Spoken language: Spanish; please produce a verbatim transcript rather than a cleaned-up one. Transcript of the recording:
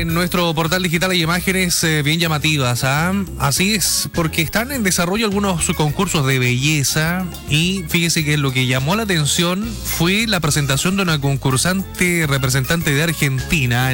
en nuestro portal digital hay imágenes eh, bien llamativas, ¿ah? Así es, porque están en desarrollo algunos concursos de belleza y fíjese que lo que llamó la atención fue la presentación de una concursante representante de Argentina.